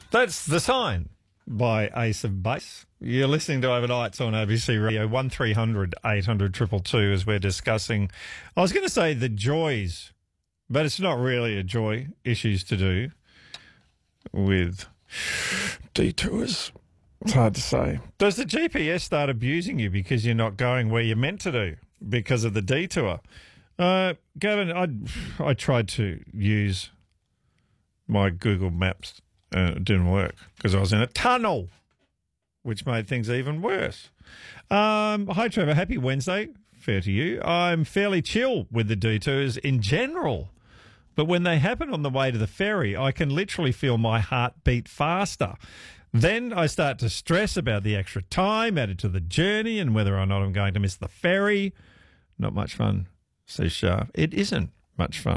That's The Sign by Ace of Base. You're listening to Overnights on ABC Radio, 1300 800 222 as we're discussing, I was going to say the joys, but it's not really a joy, issues to do with detours. It's hard to say. Does the GPS start abusing you because you're not going where you're meant to do because of the detour? Gavin, I tried to use my Google Maps. It didn't work because I was in a tunnel, which made things even worse. Hi, Trevor. Happy Wednesday. Fair to you. I'm fairly chill with the detours in general, but when they happen on the way to the ferry, I can literally feel my heart beat faster. Then I start to stress about the extra time added to the journey and whether or not I'm going to miss the ferry. Not much fun, says Shah. It isn't much fun.